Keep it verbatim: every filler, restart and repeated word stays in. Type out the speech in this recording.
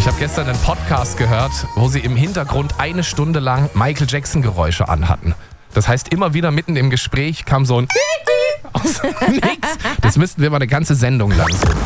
habe gestern einen Podcast gehört, wo sie im Hintergrund eine Stunde lang Michael Jackson Geräusche anhatten. Das heißt, immer wieder mitten im Gespräch kam so ein aus nix. Das müssten wir mal eine ganze Sendung lang.